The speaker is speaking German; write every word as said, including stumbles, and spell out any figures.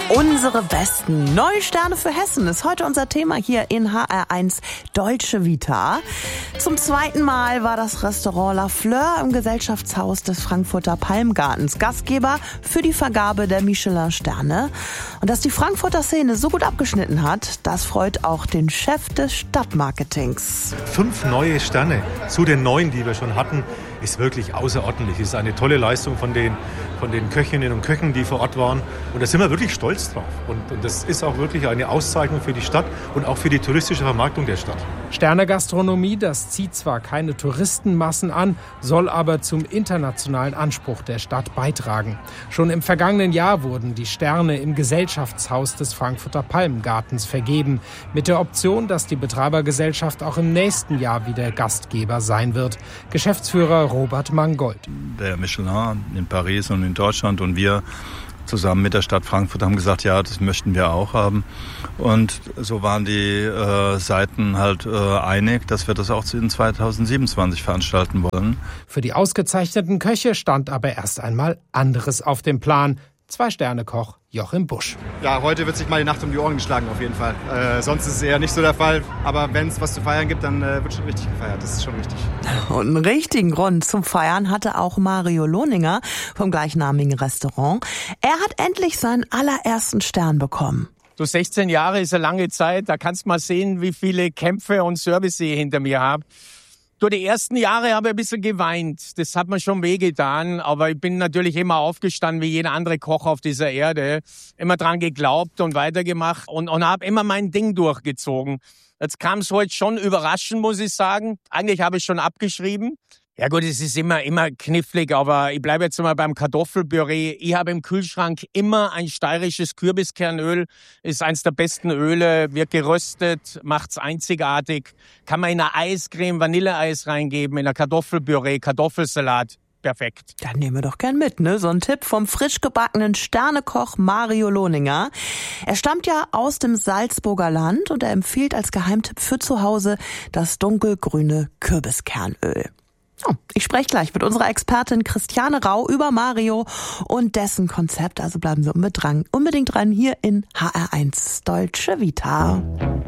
Unsere besten neue Sterne für Hessen ist heute unser Thema hier in H R eins Deutsche Vita. Zum zweiten Mal war das Restaurant La Fleur im Gesellschaftshaus des Frankfurter Palmgartens Gastgeber für die Vergabe der Michelin-Sterne. Und dass die Frankfurter Szene so gut abgeschnitten hat, das freut auch den Chef des Stadtmarketings. Fünf neue Sterne zu den neun, die wir schon hatten, ist wirklich außerordentlich. Es ist eine tolle Leistung von den, von den Köchinnen und Köchen, die vor Ort waren. Und da sind wir wirklich stolz drauf. Und, und das ist auch wirklich eine Auszeichnung für die Stadt und auch für die touristische Vermarktung der Stadt. Sternegastronomie, das zieht zwar keine Touristenmassen an, soll aber zum internationalen Anspruch der Stadt beitragen. Schon im vergangenen Jahr wurden die Sterne im Gesellschaftshaus des Frankfurter Palmgartens vergeben, mit der Option, dass die Betreibergesellschaft auch im nächsten Jahr wieder Gastgeber sein wird. Geschäftsführer Robert Mangold. Der Michelin in Paris und in Deutschland und wir zusammen mit der Stadt Frankfurt haben gesagt, ja, das möchten wir auch haben. Und so waren die äh, Seiten halt äh, einig, dass wir das auch in zweitausendsiebenundzwanzig veranstalten wollen. Für die ausgezeichneten Köche stand aber erst einmal anderes auf dem Plan. Zwei-Sterne-Koch Joachim Busch. Ja, heute wird sich mal die Nacht um die Ohren geschlagen auf jeden Fall. Äh, sonst ist es eher nicht so der Fall. Aber wenn es was zu feiern gibt, dann äh, wird schon richtig gefeiert. Das ist schon richtig. Und einen richtigen Grund zum Feiern hatte auch Mario Lohninger vom gleichnamigen Restaurant. Er hat endlich seinen allerersten Stern bekommen. So sechzehn Jahre ist eine lange Zeit. Da kannst du mal sehen, wie viele Kämpfe und Service ich hinter mir habe. Durch die ersten Jahre habe ich ein bisschen geweint. Das hat mir schon wehgetan. Aber ich bin natürlich immer aufgestanden, wie jeder andere Koch auf dieser Erde. Immer dran geglaubt und weitergemacht und, und habe immer mein Ding durchgezogen. Jetzt kam es heute schon überraschend, muss ich sagen. Eigentlich habe ich schon abgeschrieben. Ja gut, es ist immer immer knifflig, aber ich bleibe jetzt mal beim Kartoffelpüree. Ich habe im Kühlschrank immer ein steirisches Kürbiskernöl. Ist eins der besten Öle, wird geröstet, macht's einzigartig. Kann man in eine Eiscreme, Vanilleeis reingeben, in ein Kartoffelpüree, Kartoffelsalat. Perfekt. Dann nehmen wir doch gern mit, ne? So ein Tipp vom frisch gebackenen Sternekoch Mario Lohninger. Er stammt ja aus dem Salzburger Land und er empfiehlt als Geheimtipp für zu Hause das dunkelgrüne Kürbiskernöl. Oh, ich spreche gleich mit unserer Expertin Christiane Rau über Mario und dessen Konzept. Also bleiben Sie unbedingt dran, unbedingt dran hier in H R eins Deutsche Vita.